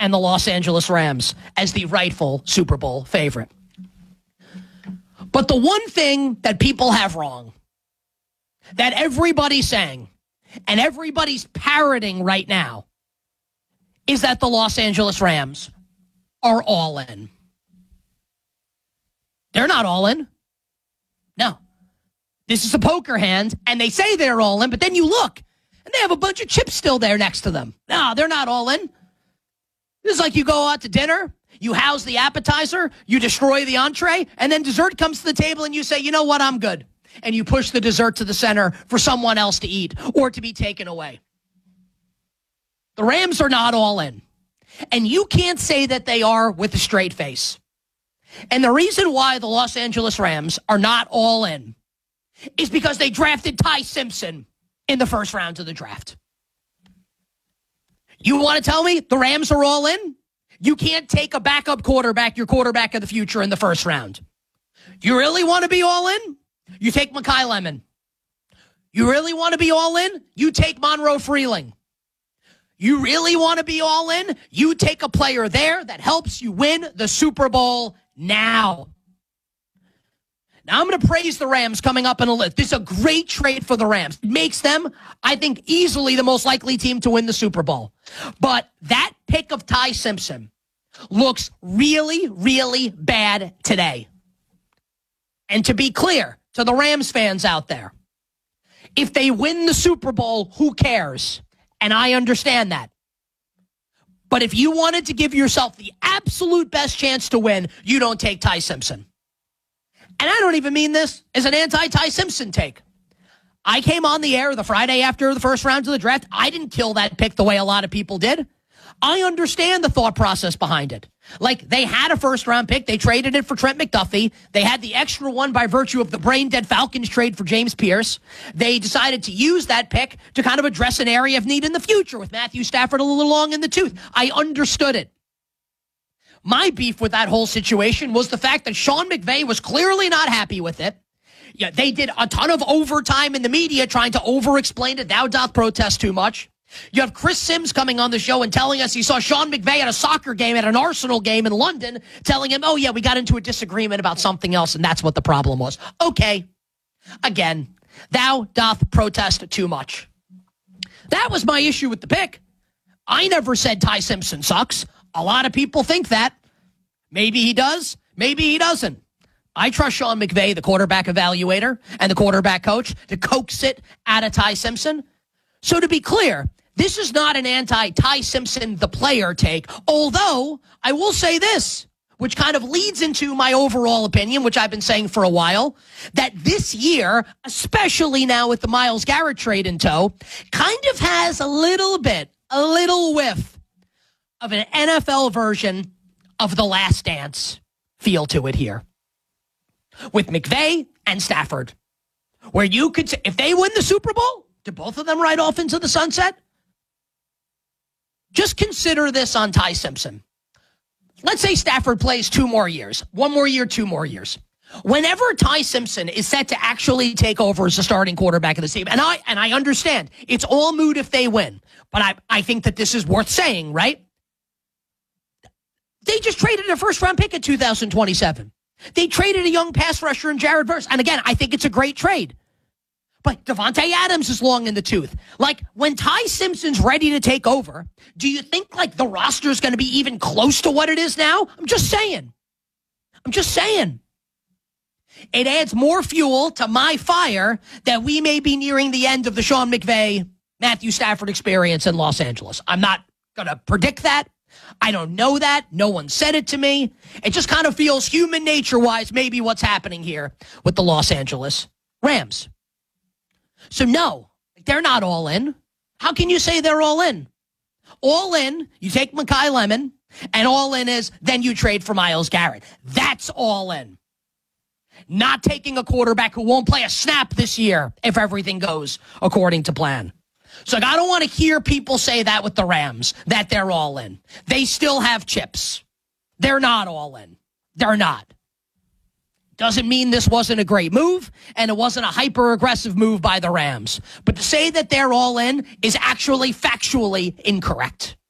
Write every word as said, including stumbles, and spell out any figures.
and the Los Angeles Rams as the rightful Super Bowl favorite. But the one thing that people have wrong, that everybody's saying, and everybody's parroting right now, is that the Los Angeles Rams are all in. They're not all in. No. This is a poker hand, and they say they're all in, but then you look, and they have a bunch of chips still there next to them. No, they're not all in. This is like you go out to dinner, you house the appetizer, you destroy the entree, and then dessert comes to the table, and you say, you know what, I'm good. And you push the dessert to the center for someone else to eat or to be taken away. The Rams are not all in. And you can't say that they are with a straight face. And the reason why the Los Angeles Rams are not all in is because they drafted Ty Simpson in the first round of the draft. You want to tell me the Rams are all in? You can't take a backup quarterback, your quarterback of the future, in the first round. You really want to be all in? You take Mekhi Lemon. You really want to be all in? You take Monroe Freeling. You really want to be all in? You take a player there that helps you win the Super Bowl now. Now, I'm going to praise the Rams coming up in a list. This is a great trade for the Rams. It makes them, I think, easily the most likely team to win the Super Bowl. But that pick of Ty Simpson looks really, really bad today. And to be clear to the Rams fans out there, if they win the Super Bowl, who cares? And I understand that. But if you wanted to give yourself the absolute best chance to win, you don't take Ty Simpson. And I don't even mean this as an anti-Ty Simpson take. I came on the air the Friday after the first round of the draft. I didn't kill that pick the way a lot of people did. I understand the thought process behind it. Like, they had a first-round pick. They traded it for Trent McDuffie. They had the extra one by virtue of the brain-dead Falcons trade for James Pierce. They decided to use that pick to kind of address an area of need in the future with Matthew Stafford a little long in the tooth. I understood it. My beef with that whole situation was the fact that Sean McVay was clearly not happy with it. Yeah, they did a ton of overtime in the media trying to over-explain it. Thou doth protest too much. You have Chris Sims coming on the show and telling us he saw Sean McVay at a soccer game, at an Arsenal game in London, telling him, oh, yeah, we got into a disagreement about something else, and that's what the problem was. Okay. Again, thou doth protest too much. That was my issue with the pick. I never said Ty Simpson sucks. A lot of people think that. Maybe he does. Maybe he doesn't. I trust Sean McVay, the quarterback evaluator, and the quarterback coach, to coax it out of Ty Simpson. So to be clear, this is not an anti-Ty Simpson, the player take, although I will say this, which kind of leads into my overall opinion, which I've been saying for a while, that this year, especially now with the Myles Garrett trade in tow, kind of has a little bit, a little whiff of an N F L version of The Last Dance feel to it here. With McVay and Stafford, where you could say, if they win the Super Bowl, do both of them ride off into the sunset? Just consider this on Ty Simpson. Let's say Stafford plays two more years. One more year, two more years. Whenever Ty Simpson is set to actually take over as the starting quarterback of the team, and I and I understand, it's all moot if they win, but I, I think that this is worth saying, right? They just traded a first-round pick in two thousand twenty-seven. They traded a young pass rusher in Jared Verse. And again, I think it's a great trade. But Devontae Adams is long in the tooth. Like, when Ty Simpson's ready to take over, do you think, like, the roster is going to be even close to what it is now? I'm just saying. I'm just saying. It adds more fuel to my fire that we may be nearing the end of the Sean McVay, Matthew Stafford experience in Los Angeles. I'm not going to predict that. I don't know that. No one said it to me. It just kind of feels human nature-wise maybe what's happening here with the Los Angeles Rams. So no, they're not all in. How can you say they're all in? All in, you take Mekhi Lemon, and all in is then you trade for Myles Garrett. That's all in. Not taking a quarterback who won't play a snap this year if everything goes according to plan. So I don't want to hear people say that with the Rams, that they're all in. They still have chips. They're not all in. They're not. Doesn't mean this wasn't a great move, and it wasn't a hyper-aggressive move by the Rams. But to say that they're all in is actually factually incorrect.